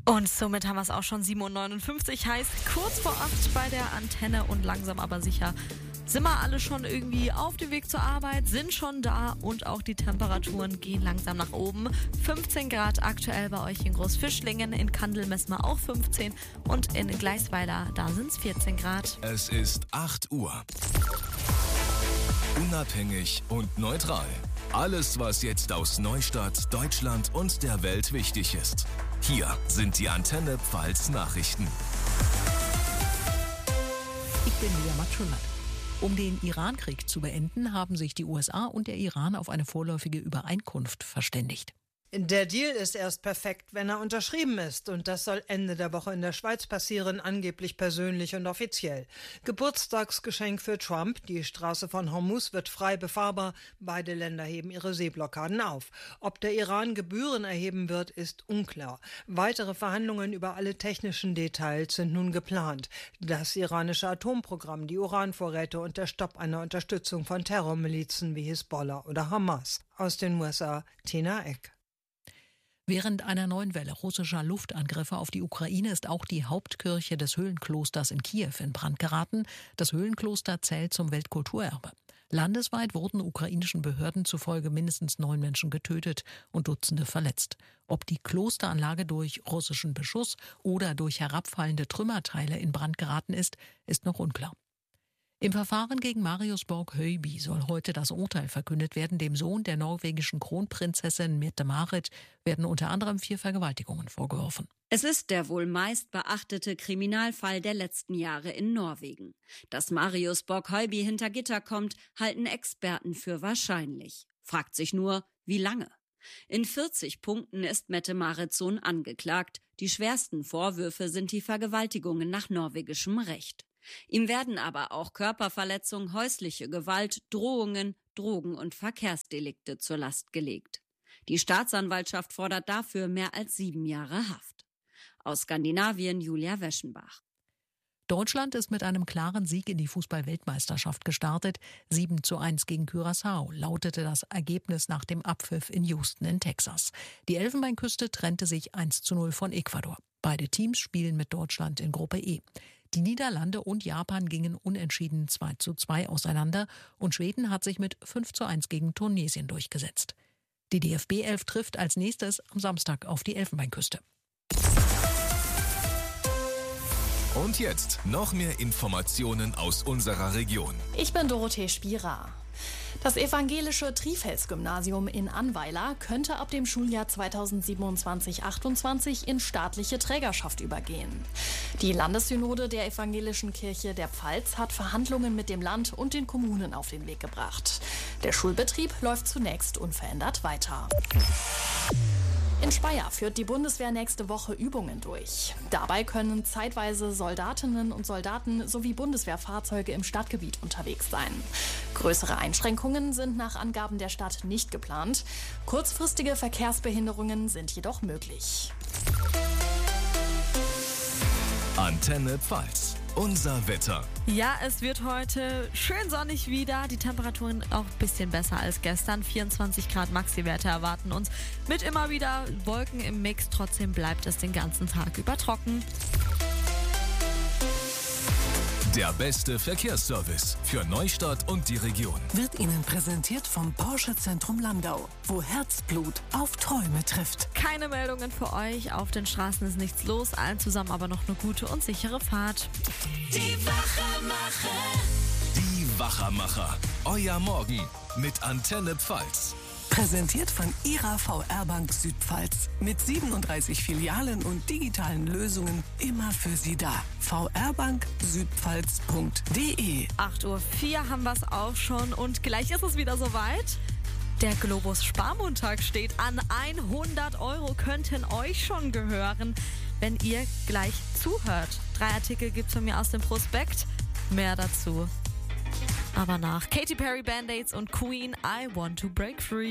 Und somit haben wir es auch schon 7:59 Uhr, heißt kurz vor 8 bei der Antenne und langsam aber sicher sind wir alle schon irgendwie auf dem Weg zur Arbeit, sind schon da und auch die Temperaturen gehen langsam nach oben. 15 Grad aktuell bei euch in Großfischlingen, in Kandel messen wir auch 15 und in Gleisweiler, da sind es 14 Grad. Es ist 8 Uhr. Unabhängig und neutral. Alles, was jetzt aus Neustadt, Deutschland und der Welt wichtig ist. Hier sind die Antenne Pfalz Nachrichten. Ich bin Lia Matschulat. Um den Iran-Krieg zu beenden, haben sich die USA und der Iran auf eine vorläufige Übereinkunft verständigt. Der Deal ist erst perfekt, wenn er unterschrieben ist. Und das soll Ende der Woche in der Schweiz passieren, angeblich persönlich und offiziell. Geburtstagsgeschenk für Trump. Die Straße von Hormuz wird frei befahrbar. Beide Länder heben ihre Seeblockaden auf. Ob der Iran Gebühren erheben wird, ist unklar. Weitere Verhandlungen über alle technischen Details sind nun geplant. Das iranische Atomprogramm, die Uranvorräte und der Stopp einer Unterstützung von Terrormilizen wie Hisbollah oder Hamas. Aus den USA, Tina Eck. Während einer neuen Welle russischer Luftangriffe auf die Ukraine ist auch die Hauptkirche des Höhlenklosters in Kiew in Brand geraten. Das Höhlenkloster zählt zum Weltkulturerbe. Landesweit wurden ukrainischen Behörden zufolge mindestens 9 Menschen getötet und Dutzende verletzt. Ob die Klosteranlage durch russischen Beschuss oder durch herabfallende Trümmerteile in Brand geraten ist noch unklar. Im Verfahren gegen Marius Borg-Høiby soll heute das Urteil verkündet werden. Dem Sohn der norwegischen Kronprinzessin Mette-Marit werden unter anderem 4 Vergewaltigungen vorgeworfen. Es ist der wohl meist beachtete Kriminalfall der letzten Jahre in Norwegen. Dass Marius Borg-Høiby hinter Gitter kommt, halten Experten für wahrscheinlich. Fragt sich nur, wie lange? In 40 Punkten ist Mette-Marits Sohn angeklagt. Die schwersten Vorwürfe sind die Vergewaltigungen nach norwegischem Recht. Ihm werden aber auch Körperverletzung, häusliche Gewalt, Drohungen, Drogen- und Verkehrsdelikte zur Last gelegt. Die Staatsanwaltschaft fordert dafür mehr als 7 Jahre Haft. Aus Skandinavien Julia Weschenbach. Deutschland ist mit einem klaren Sieg in die Fußball-Weltmeisterschaft gestartet. 7:1 gegen Curaçao lautete das Ergebnis nach dem Abpfiff in Houston in Texas. Die Elfenbeinküste trennte sich 1:0 von Ecuador. Beide Teams spielen mit Deutschland in Gruppe E. Die Niederlande und Japan gingen unentschieden 2:2 auseinander und Schweden hat sich mit 5:1 gegen Tunesien durchgesetzt. Die DFB 11 trifft als nächstes am Samstag auf die Elfenbeinküste. Und jetzt noch mehr Informationen aus unserer Region. Ich bin Dorothee Spierer. Das evangelische Trifels-Gymnasium in Annweiler könnte ab dem Schuljahr 2027/28 in staatliche Trägerschaft übergehen. Die Landessynode der Evangelischen Kirche der Pfalz hat Verhandlungen mit dem Land und den Kommunen auf den Weg gebracht. Der Schulbetrieb läuft zunächst unverändert weiter. In Speyer führt die Bundeswehr nächste Woche Übungen durch. Dabei können zeitweise Soldatinnen und Soldaten sowie Bundeswehrfahrzeuge im Stadtgebiet unterwegs sein. Größere Einschränkungen sind nach Angaben der Stadt nicht geplant. Kurzfristige Verkehrsbehinderungen sind jedoch möglich. Antenne Pfalz. Unser Wetter. Ja, es wird heute schön sonnig wieder. Die Temperaturen auch ein bisschen besser als gestern. 24 Grad Maxi-Werte erwarten uns mit immer wieder Wolken im Mix. Trotzdem bleibt es den ganzen Tag über trocken. Der beste Verkehrsservice für Neustadt und die Region. Wird Ihnen präsentiert vom Porsche Zentrum Landau, wo Herzblut auf Träume trifft. Keine Meldungen für euch. Auf den Straßen ist nichts los. Allen zusammen aber noch eine gute und sichere Fahrt. Die Wachermacher. Die Wachermacher. Euer Morgen mit Antenne Pfalz. Präsentiert von Ihrer VR-Bank Südpfalz. Mit 37 Filialen und digitalen Lösungen immer für Sie da. vrbanksüdpfalz.de 8:04 Uhr haben wir es auch schon und gleich ist es wieder soweit. Der Globus Sparmontag steht an. 100 € könnten euch schon gehören, wenn ihr gleich zuhört. 3 Artikel gibt's von mir aus dem Prospekt. Mehr dazu. Aber nach Katy Perry, Band-Aids und Queen, I Want to Break Free.